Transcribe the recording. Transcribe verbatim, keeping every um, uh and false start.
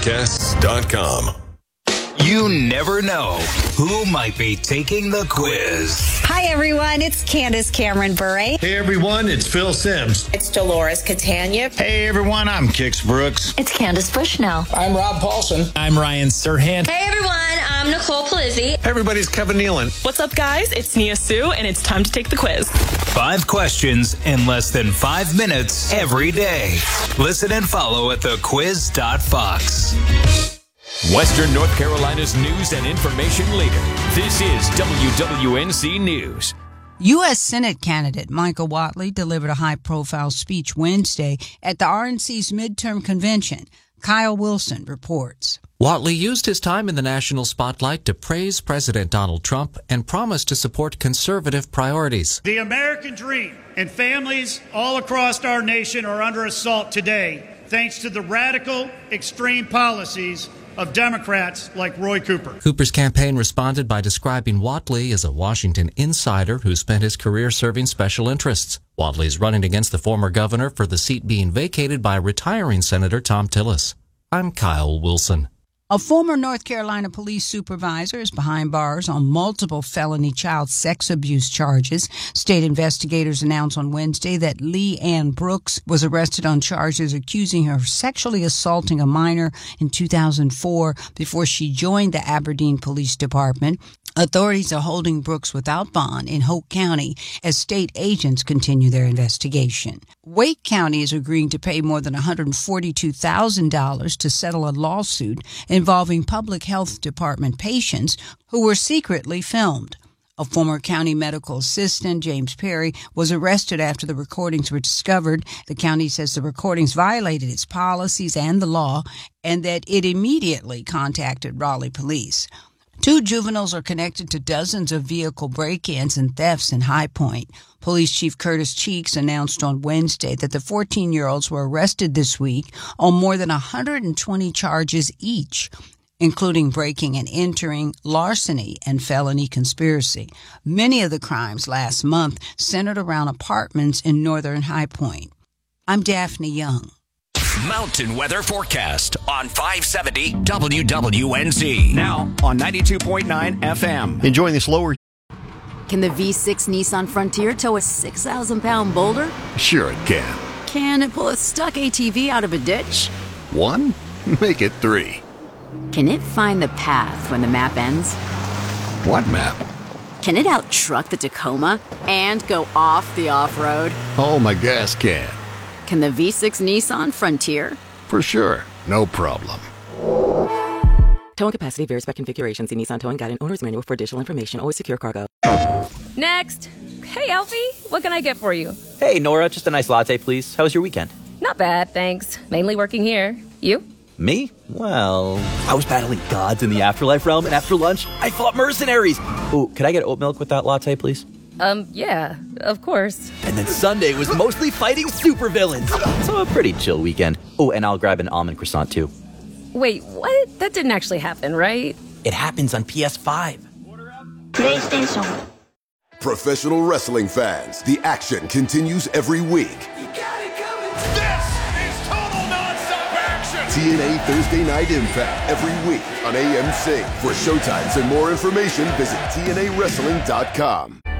forecasts dot com. You never know who might be taking the quiz. Hi, everyone. It's Candace Cameron Bure. Hey, everyone. It's Phil Sims. It's Dolores Catania. Hey, everyone. I'm Kix Brooks. It's Candace Bushnell. I'm Rob Paulson. I'm Ryan Serhant. Hey, everyone. I'm Nicole Palizzi. Hey, everybody's Kevin Nealon. What's up, guys? It's Nia Sue, and it's time to take the quiz. Five questions in less than five minutes every day. Listen and follow at the quiz dot fox. Western North Carolina's news and information leader. This is W W N C News. U S Senate candidate Michael Whatley delivered a high-profile speech Wednesday at the R N C's midterm convention. Kyle Wilson reports. Whatley used his time in the national spotlight to praise President Donald Trump and promised to support conservative priorities. The American dream and families all across our nation are under assault today, thanks to the radical, extreme policies of Democrats like Roy Cooper. Cooper's campaign responded by describing Whatley as a Washington insider who spent his career serving special interests. Whatley is running against the former governor for the seat being vacated by retiring Senator Thom Tillis. I'm Kyle Wilson. A former North Carolina police supervisor is behind bars on multiple felony child sex abuse charges. State investigators announced on Wednesday that Lee Ann Brooks was arrested on charges accusing her of sexually assaulting a minor in two thousand four before she joined the Aberdeen Police Department. Authorities are holding Brooks without bond in Hoke County as state agents continue their investigation. Wake County is agreeing to pay more than one hundred forty-two thousand dollars to settle a lawsuit involving public health department patients who were secretly filmed. A former county medical assistant, James Perry, was arrested after the recordings were discovered. The county says the recordings violated its policies and the law and that it immediately contacted Raleigh police. Two juveniles are connected to dozens of vehicle break-ins and thefts in High Point. Police Chief Curtis Cheeks announced on Wednesday that the fourteen-year-olds were arrested this week on more than one hundred twenty charges each, including breaking and entering, larceny, and felony conspiracy. Many of the crimes last month centered around apartments in northern High Point. I'm Daphne Young. Mountain weather forecast on five seventy W W N Z. Now on ninety-two point nine F M. Enjoying this lower. Can the V six Nissan Frontier tow a six thousand pound boulder? Sure it can. Can it pull a stuck A T V out of a ditch? One? Make it three. Can it find the path when the map ends? What map? Can it out-truck the Tacoma and go off the off-road? Oh, my gas can. Can the V six Nissan Frontier? For sure. No problem. Towing capacity varies by configuration. See Nissan Towing Guide and Owner's Manual for additional information. Always secure cargo. Next. Hey, Elfie. What can I get for you? Hey, Nora. Just a nice latte, please. How was your weekend? Not bad, thanks. Mainly working here. You? Me? Well, I was battling gods in the afterlife realm, and after lunch, I fought mercenaries. Ooh, could I get oat milk with that latte, please? Um, yeah, of course. And then Sunday was mostly fighting supervillains. So a pretty chill weekend. Oh, and I'll grab an almond croissant, too. Wait, what? That didn't actually happen, right? It happens on P S five. PlayStation. Professional wrestling fans, the action continues every week. You got it coming. This is total nonstop action. T N A Thursday Night Impact every week on A M C. For showtimes and more information, visit T N A wrestling dot com.